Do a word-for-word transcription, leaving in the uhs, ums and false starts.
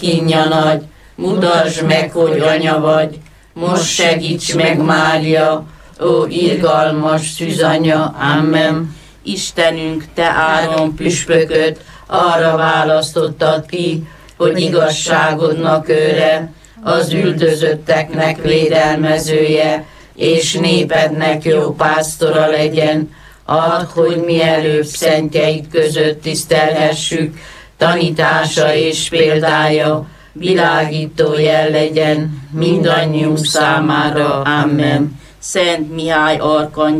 kínja nagy, mutasd meg, hogy anya vagy, most segíts meg, Mária, ó irgalmas szűzanya, amen. Istenünk, te áron püspököt arra választottad ki, hogy igazságodnak őre, az üldözötteknek védelmezője, és népednek jó pásztora legyen. Add, hogy mielőbb szentjeid között tisztelhessük, tanítása és példája világító jel legyen mindannyiunk számára. Amen. Szent Mihály arkangyal,